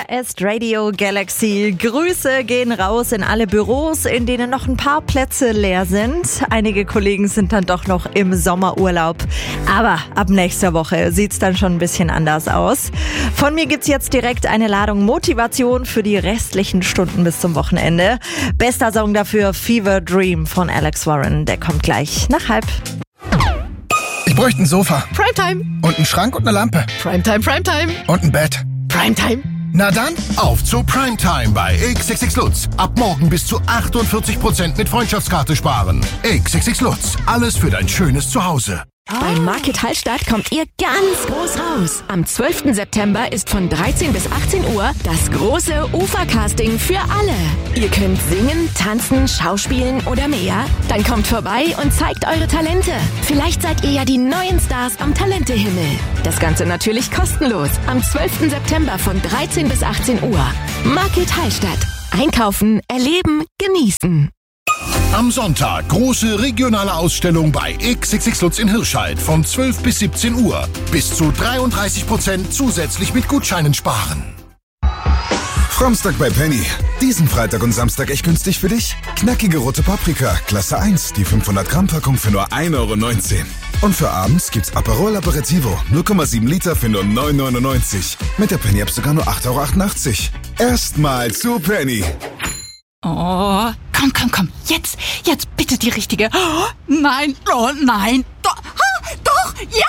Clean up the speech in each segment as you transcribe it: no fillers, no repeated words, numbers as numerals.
ist Radio Galaxy. Grüße gehen raus in alle Büros, in denen noch ein paar Plätze leer sind. Einige Kollegen sind dann doch noch im Sommerurlaub. Aber ab nächster Woche sieht's dann schon ein bisschen anders aus. Von mir gibt's jetzt direkt eine Ladung Motivation für die restlichen Stunden bis zum Wochenende. Bester Song dafür Fever Dream von Alex Warren. Der kommt gleich nach 12:30. Ich bräuchte ein Sofa. Primetime. Und einen Schrank und eine Lampe. Primetime, Primetime. Und ein Bett. Primetime. Na dann, Auf zu Primetime bei XXX Lutz. Ab morgen bis zu 48% mit Freundschaftskarte sparen. XXX Lutz. Alles für dein schönes Zuhause. Beim Market Hallstatt kommt ihr ganz groß raus. Am 12. September ist von 13 bis 18 Uhr das große Ufercasting für alle. Ihr könnt singen, tanzen, schauspielen oder mehr. Dann kommt vorbei und zeigt eure Talente. Vielleicht seid ihr ja die neuen Stars am Talentehimmel. Das Ganze natürlich kostenlos. Am 12. September von 13 bis 18 Uhr. Market Hallstatt. Einkaufen, erleben, genießen. Am Sonntag große regionale Ausstellung bei XXX Lutz in Hirscheid von 12 bis 17 Uhr. Bis zu 33% zusätzlich mit Gutscheinen sparen. Fromstag bei Penny. Diesen Freitag und Samstag echt günstig für dich? Knackige rote Paprika, Klasse 1, die 500 Gramm Packung für nur 1,19 €. Und für abends gibt's Aperol Aperitivo, 0,7 Liter für nur 9,99 €. Mit der Penny App sogar nur 8,88 €. Erstmal zu Penny. Oh, komm. Jetzt bitte die richtige. Oh, nein, Doch, ja.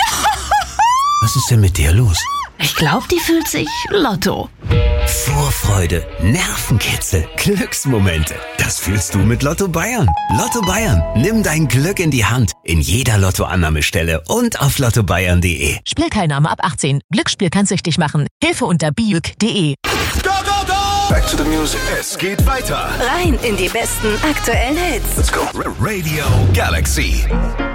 Was ist denn mit dir los? Ich glaube, die fühlt sich Lotto. Vorfreude, Nervenkitzel, Glücksmomente. Das fühlst du mit Lotto Bayern. Lotto Bayern. Nimm dein Glück in die Hand. In jeder Lottoannahmestelle und auf lottobayern.de. Spielteilnahme ab 18. Glücksspiel kann süchtig machen. Hilfe unter biuk.de. Back to the music. Es geht weiter. Rein in die besten aktuellen Hits. Let's go. Radio Galaxy.